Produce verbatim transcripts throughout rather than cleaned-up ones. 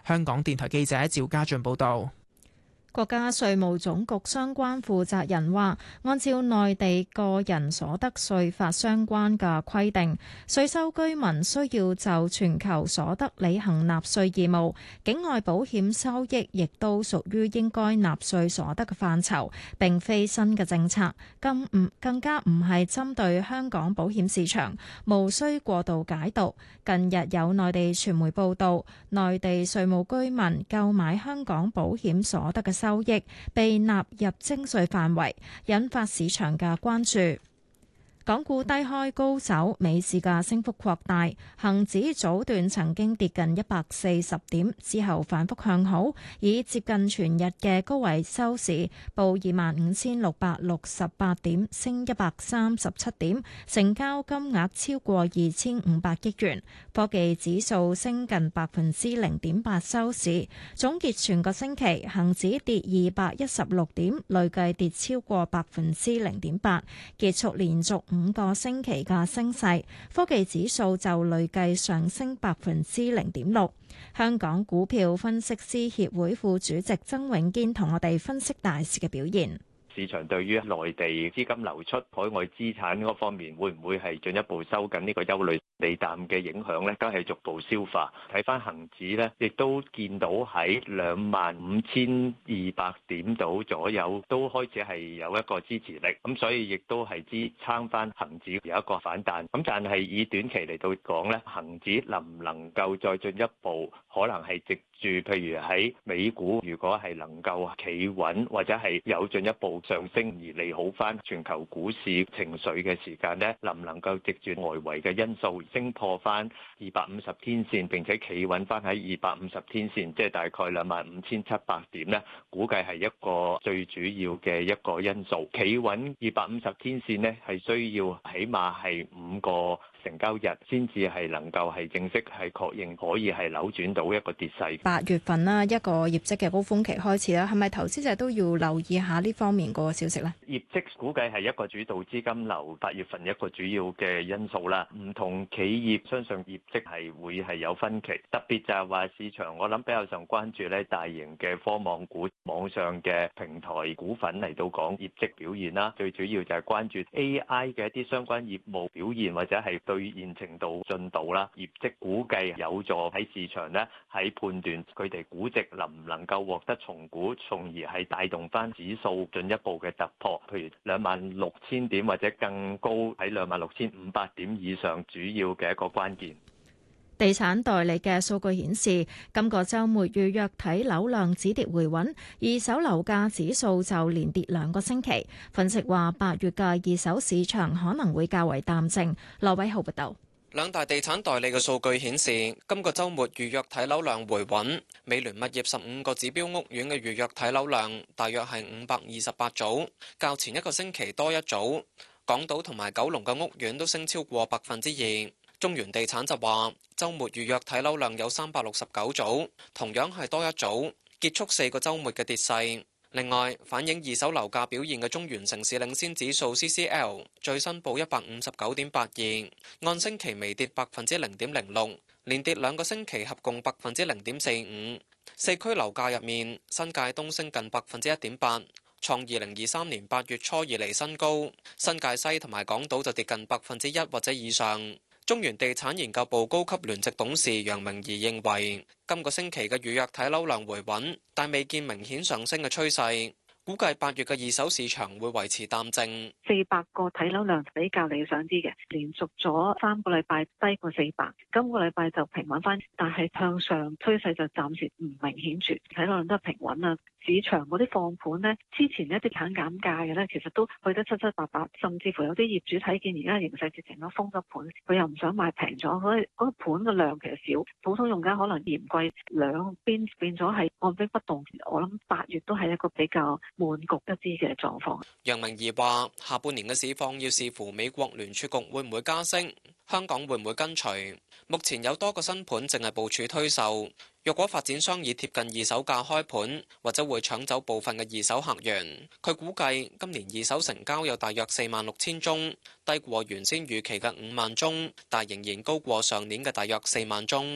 香港電台記者趙家俊報道。 國家稅務總局相關負責人話，按照內地個人所得稅法相關嘅規定，稅收居民需要就全球所得履行納稅義務，境外保險收益亦都屬於應該納稅所得嘅範疇，並非新嘅政策，更唔更加唔係針對香港保險市場，無需過度解讀。近日有內地傳媒報道，內地稅務居民購買香港保險所得嘅收益被納入徵稅範圍，引發市場嘅關注。港股低開高走，尾市嘅升幅擴大，恒指早段曾經跌近一百四十點，之後反覆向好，以接近全日嘅高位收市，報二萬五千六百六十八點，升一百三十七點，成交金額超過二千五百億元。科技指數升近百分之零點八收市。總結全個星期，恒指跌二百一十六點，累計跌超過百分之零點八，結束連續五個星期嘅升勢，科技指數就累計上升百分之零點六。香港股票分析師協會副主席曾永堅同我哋分析大市嘅表現。 市場對於內地資金流出、海外資產嗰方面會唔會係進一步收緊呢個憂慮利淡嘅影響呢？梗係逐步消化。睇翻恒指呢，亦都見到喺兩萬五千二百點度左右都開始係有一個支持力，咁所以亦都係支撐翻恒指有一個反彈。咁但係以短期嚟到講呢，恒指能唔能夠再進一步，可能係藉住譬如喺美股，如果係能夠企穩或者係有進一步上升而利好翻全球股市情緒嘅時間呢，能唔能夠藉住外圍嘅因素升破翻二百五十天線，並且企穩翻喺二百五十天線，即係大概兩萬五千七百點呢，估計係一個最主要嘅一個因素。企穩二百五十天線呢，係需要起碼係五個成交日先至係能夠係正式係確認可以係扭轉到一個跌勢。 八月份啦，一個業績嘅高峰期開始啦，係咪投資者都要留意下呢方面個消息呢？ 業績估計係一個主導資金流八月份一個主要嘅因素啦。唔同企業相信業績係會係有分歧，特別就係話市場我諗比較上關注咧大型嘅科網股、網上嘅平台股份嚟到講業績表現啦。最主要就係關注 A I 嘅一啲相關業務表現或者係兌現程度進度啦。業績估計有助喺市場咧喺判斷佢哋估值能唔能夠獲得重估，從而係帶動翻指數進一步嘅突破，譬如兩萬六千點或者更高喺兩萬六千五百點以上，主要嘅一個關鍵。 地產代理嘅數據顯示，今個週末預約睇樓量止跌回穩，二手樓價指數就連跌兩個星期。分析話，八月嘅二手市場可能會較為淡靜。羅偉浩報道。 兩大地產代理嘅數據顯示，今個週末預約睇樓量回穩。美聯物業十五個指標屋苑嘅預約睇樓量大約係五百二十八組，較前一個星期多一組。港島同埋九龍嘅屋苑都升超過百分之二。中原地產就話，週末預約睇樓量有三百六十九組，同樣係多一組，結束四個週末嘅跌勢。另外，反映二手樓價表現嘅中原城市領先指數 C C L 最新報一百五十九點八二，按星期微跌百分之零點零六，連跌兩個星期合共百分之零點四五。四區樓價入面，新界東升近百分之一點八，創二零二三年八月初以嚟新高；新界西同埋港島就跌近百分之一或者以上。中原地產研究部高級聯席董事楊明儀認為，今個星期嘅預約睇樓量回穩，但未見明顯上升嘅趨勢。估計八月嘅二手市場會維持淡靜， 四百個睇樓量比較理想啲嘅，連續咗三個禮拜低過四百，今個禮拜就平穩翻，但係向上趨勢就暫時唔明顯住，睇樓量都係平穩啦。市場嗰啲放盤呢，之前一啲肯減價嘅咧，其實都去得七七八八，甚至乎有啲業主睇見而家形勢直情都封咗盤，佢又唔想賣平咗，所以嗰個盤嘅量其實少，普通用家可能嫌貴，兩邊變咗係按兵不動。我諗八月都係一個比較悶局一啲嘅狀況。 楊明儀話：下半年嘅市況要視乎美國聯儲局會唔會加息，香港會唔會跟隨。目前有多個新盤淨係部署推售，若果發展商以貼近二手價開盤，或者會搶走部分嘅二手客源。佢估計今年二手成交有大約四萬六千宗，低過原先預期嘅五萬宗，但仍然高過上年嘅大約四萬宗。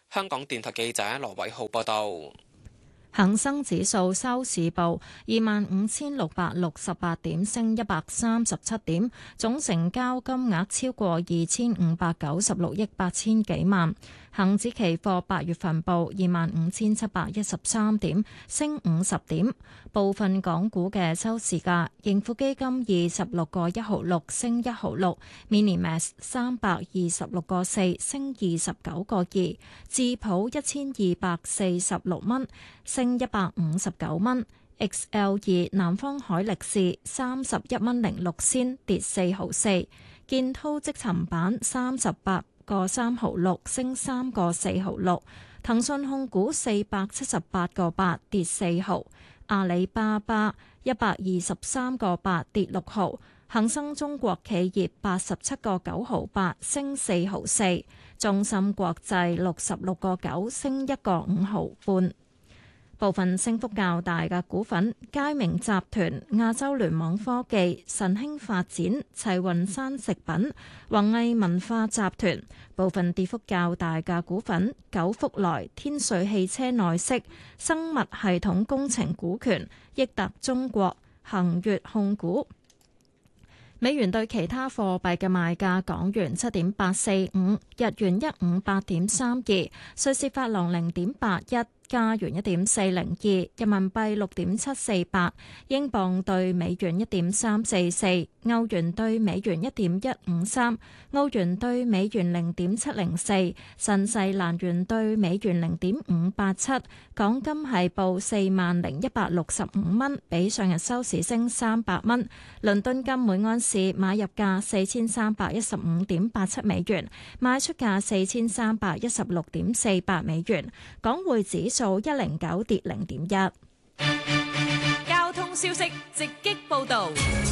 香港電台記者羅偉浩報道。 恒生指數收市報二萬五千六百六十八點，升一百三十七點，總成交金額超過二千五百九十六億八千幾萬。恒指期貨八月份報二萬五千七百一十三點，升五十點。部分港股嘅收市價，盈富基金二十六個一毫六升一毫六 ，Minimax 三百二十六個四升二十九個二，智普一千二百四十六蚊升一百五十九蚊 ，X L 二南方海力士三十一蚊零六仙跌四毫四，建滔積層板三十八個三毫六升三個四毫六，騰訊控股四百七十八個八跌四毫，阿里巴巴一百二十三個八跌六毫，恒生中國企業八十七個九毫八升四毫四，中芯國際六十六個九升一個五毫半。部分升幅較大嘅股份：佳明集團、亞洲聯網科技、晨興發展、齊雲山食品、宏毅文化集團。部分跌幅較大嘅股份：九福來、天瑞汽車內飾、生物系統工程股權、益達中國、恒悅控股。美元對其他貨幣嘅賣價：港元七點八四五，日元一五八點三二，瑞士法郎零點八一。加元一點四零二，人民幣六點七四八，英鎊對美元一點三四四，歐元對美元一點一五三，澳元對美元零點七零四，新西蘭元對美元零點五八七。港金係報四萬零一百六十五蚊，比上日收市升三百蚊。倫敦金每安士買入價四千三百一十五點八七美元，賣出價四千三百一十六點四八美元。港匯指數一零九跌零點一。 交通消息直擊報道。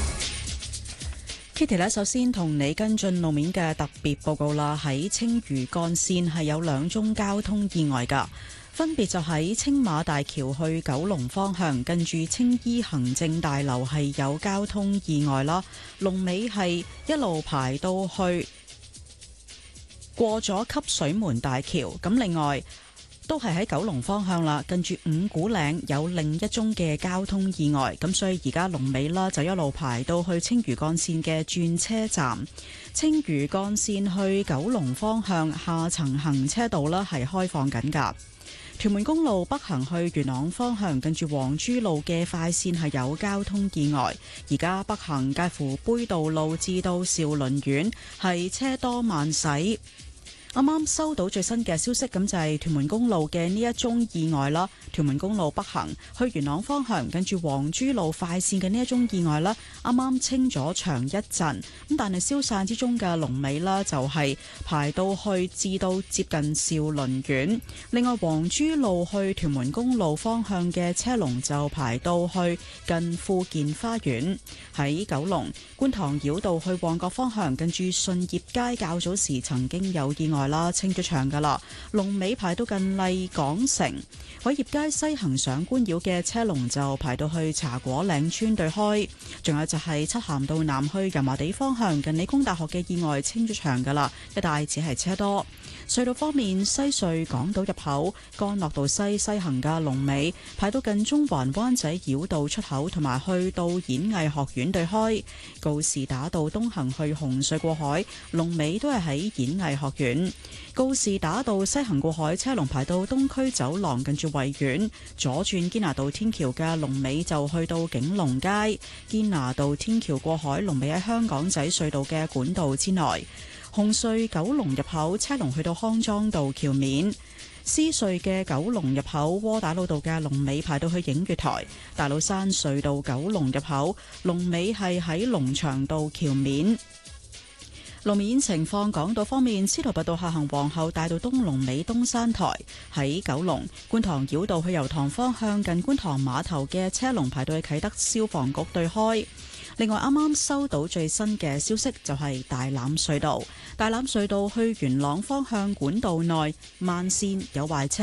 Kitty 咧，首先同你跟進路面嘅特別報告啦。喺青嶼幹線係有兩宗交通意外噶，分別就喺青馬大橋去九龍方向，近住青衣行政大樓係有交通意外啦。龍尾係一路排到去過咗汲水門大橋。咁另外都係喺九龍方向啦，近住五股嶺有另一宗嘅交通意外，咁所以而家龍尾啦就一路排到去青嶼幹線嘅轉車站。青嶼幹線去九龍方向下層行車道啦係開放緊㗎。屯門公路北行去元朗方向，近住黃珠路嘅快線係有交通意外，而家北行介乎杯渡路至到兆麟苑係車多慢駛。啱啱收到最新嘅消息，咁就係屯門公路嘅呢一宗意外啦。屯門公路北行去元朗方向，近住黃珠路快線嘅呢一宗意外啦，啱啱清咗場一陣，咁但係消散之中嘅龍尾啦，就係排到去至到接近兆麟苑。另外，黃珠路去屯門公路方向嘅車龍就排到去近富健花園。喺九龍觀塘繞道去旺角方向，近住順業街較早時曾經有意外啦，清咗場噶啦，龍尾排到近麗港城。偉業街西行上官繞嘅車龍就排到去茶果嶺村對開。仲有就係漆咸道南去油麻地方向，近理工大學嘅意外清咗場噶啦，一帶只係車多。隧道方面，西隧港島入口干諾道西西行嘅龍尾排到近中環灣仔繞道出口，同埋去到演藝學院對開。告士打道東行去紅隧過海，龍尾都係喺演藝學院。告士打道西行過海車龍排到東區走廊，近住維園。左轉堅拿道天橋嘅龍尾就去到景隆街。堅拿道天橋過海龍尾喺香港仔隧道嘅管道之內。紅隧九龍入口車龍去到康莊道橋面。獅隧嘅九龍入口窩打老道嘅龍尾排到去映月台。大老山隧道九龍入口龍尾係喺龍翔道橋面。路面情況，港島方面，司徒拔道下行皇后大道東龍尾東山台。喺九龍觀塘繞道去油塘方向，近觀塘碼頭嘅車龍排到去啟德消防局對開。另外，啱啱收到最新嘅消息，就係大欖隧道。大欖隧道去元朗方向管道內慢線有壞車，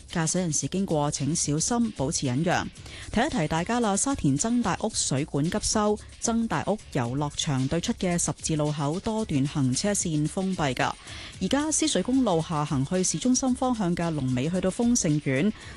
駕駛人士經過請小心，保持忍讓。提一提大家啦，沙田曾大屋水管急修，曾大屋遊樂場對出嘅十字路口多段行車線封閉㗎。而家獅隧公路下行去市中心方向嘅龍尾去到豐盛苑，